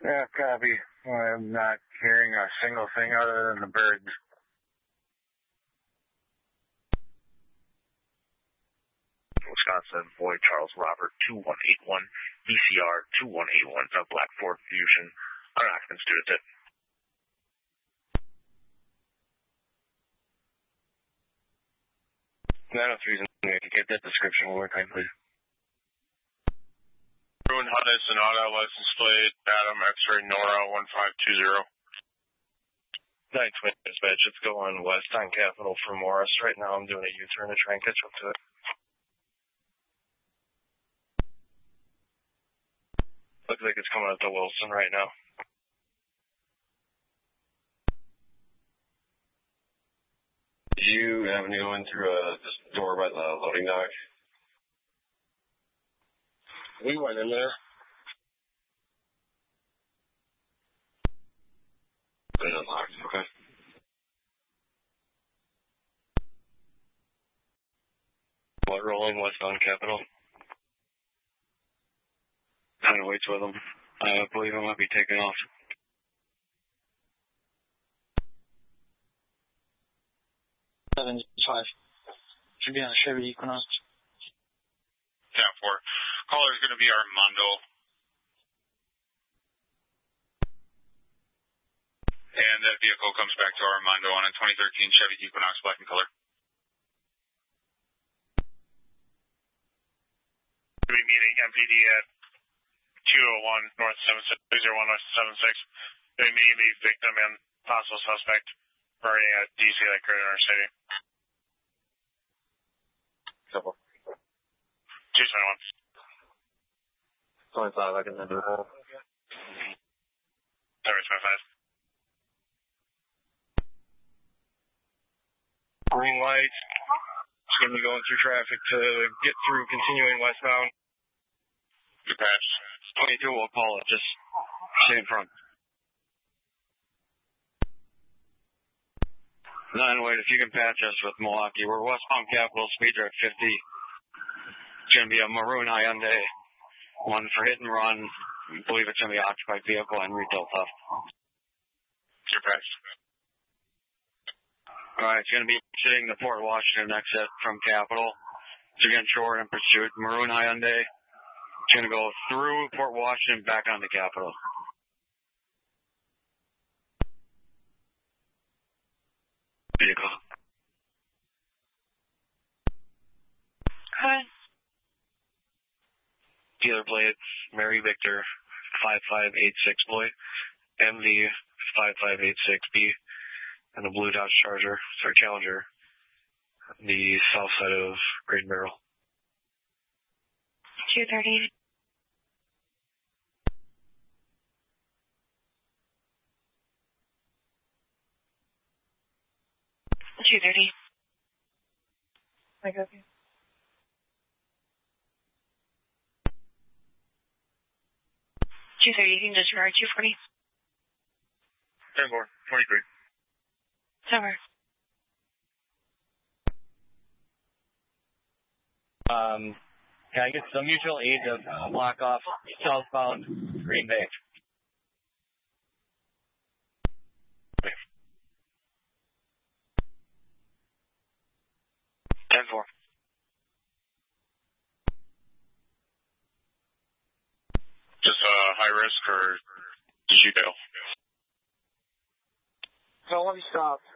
Yeah, copy. I'm not hearing a single thing other than the birds. Wisconsin, Boyd Charles Robert 2181, ECR 2181, Black Ford Fusion, our occupants due to tip. 903's in there. Get that description one more time, please. Maroon Hyundai Sonata, license plate, Adam X-ray Nora 1520. Thanks, dispatch. It's going west on Capitol from Morris. Right now I'm doing a U-turn to try and catch up to it. Looks like it's coming up to Wilson right now. Did you have anyone through this door by the loading dock? We went in there. Been unlocked, okay. What, rolling west on Capitol? Kind of waits with them. I believe I might be taking off. Should be on a Chevy Equinox. 10-4. Caller is going to be Armando. And that vehicle comes back to Armando on a 2013 Chevy Equinox, black in color. We'll be meeting MPD at 201 North 76, 201 North 76. We'll be meeting the victim and possible suspect burning at DC like Greater Inner City. Couple. 271. 25, I can do it. Sorry, 25. Green light. It's going to be going through traffic to get through continuing westbound. Good patch. 22 will call it. Just stay in front. 9-8, if you can patch us with Milwaukee. We're westbound Capitol, speed are at 50. It's going to be a maroon Hyundai. One for hit and run. I believe it's going to be an occupied vehicle and retail theft. Good patch. Alright, it's going to be exiting the Port Washington exit from Capitol. It's again short in pursuit. Maroon Hyundai. It's going to go through Port Washington back onto Capitol. Vehicle. Hi. Dealer plates, Mary Victor 5586 boy, MV 5586B, and a blue Dodge Challenger, the south side of Green Barrel. 230. I got you. 230, you can disregard 240. 10-4, 23. Over. Can I get some mutual aid to block off southbound Green Bay? Just high risk, or did you bail? So let me stop.